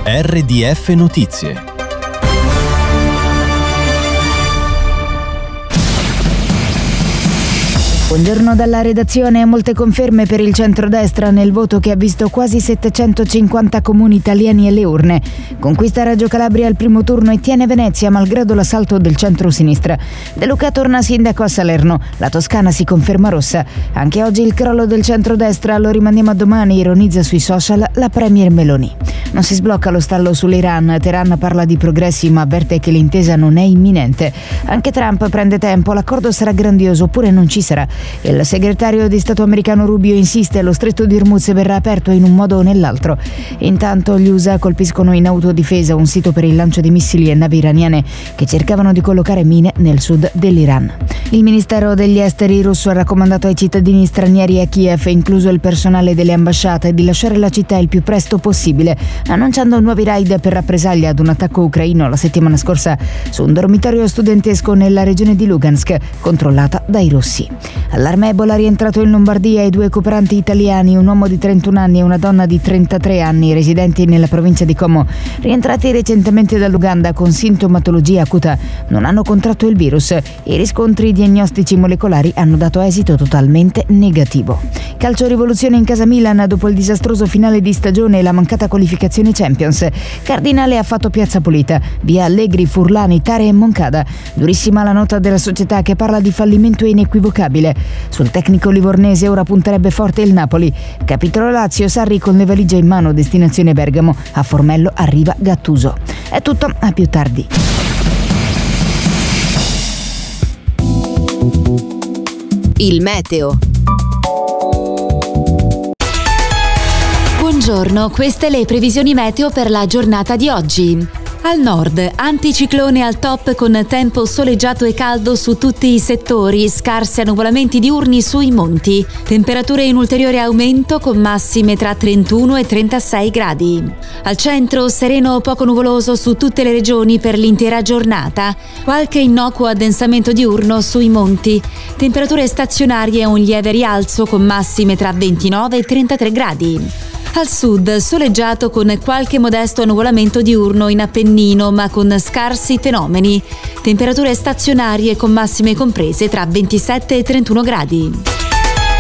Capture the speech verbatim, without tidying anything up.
R D F Notizie. Buongiorno dalla redazione. Molte conferme per il centrodestra nel voto che ha visto quasi settecentocinquanta comuni italiani alle urne. Conquista Reggio Calabria al primo turno e tiene Venezia malgrado l'assalto del centro-sinistra. De Luca torna sindaco a Salerno. La Toscana si conferma rossa. Anche oggi il crollo del centrodestra lo rimandiamo a domani, ironizza sui social la premier Meloni. Non si sblocca lo stallo sull'Iran. Teheran parla di progressi ma avverte che l'intesa non è imminente. Anche Trump prende tempo, l'accordo sarà grandioso oppure non ci sarà. Il segretario di Stato americano Rubio insiste, lo stretto di Hormuz verrà aperto in un modo o nell'altro. Intanto gli U S A colpiscono in autodifesa un sito per il lancio di missili e navi iraniane che cercavano di collocare mine nel sud dell'Iran. Il Ministero degli Esteri russo ha raccomandato ai cittadini stranieri a Kiev, incluso il personale delle ambasciate, di lasciare la città il più presto possibile, annunciando nuovi raid per rappresaglia ad un attacco ucraino la settimana scorsa su un dormitorio studentesco nella regione di Lugansk, controllata dai russi. Allarme Ebola rientrato in Lombardia e due cooperanti italiani, un uomo di trentuno anni e una donna di trentatré anni, residenti nella provincia di Como, rientrati recentemente dall'Uganda con sintomatologia acuta, non hanno contratto il virus. I riscontri diagnostici molecolari hanno dato esito totalmente negativo. Calcio rivoluzione in casa Milan dopo il disastroso finale di stagione e la mancata qualificazione Champions. Cardinale ha fatto piazza pulita, via Allegri, Furlani, Tare e Moncada. Durissima la nota della società che parla di fallimento inequivocabile. Sul tecnico livornese ora punterebbe forte il Napoli. Capitolo Lazio, Sarri con le valigie in mano, destinazione Bergamo. A Formello arriva Gattuso. È tutto, a più tardi. Il meteo. Buongiorno, queste le previsioni meteo per la giornata di oggi. Al nord, anticiclone al top con tempo soleggiato e caldo su tutti i settori, scarsi annuvolamenti diurni sui monti. Temperature in ulteriore aumento con massime tra trentuno e trentasei gradi. Al centro, sereno poco nuvoloso su tutte le regioni per l'intera giornata. Qualche innocuo addensamento diurno sui monti. Temperature stazionarie e un lieve rialzo con massime tra ventinove e trentatré gradi. Al sud, soleggiato con qualche modesto annuvolamento diurno in Appennino, ma con scarsi fenomeni. Temperature stazionarie con massime comprese tra ventisette e trentuno gradi.